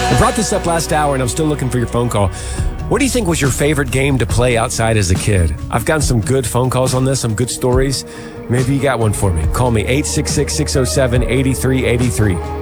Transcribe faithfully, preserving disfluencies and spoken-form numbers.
I brought this up last hour, and I'm still looking for your phone call. What do you think was your favorite game to play outside as a kid? I've gotten some good phone calls on this, some good stories. Maybe you got one for me. Call me, eight six six, six oh seven, eight three eight three.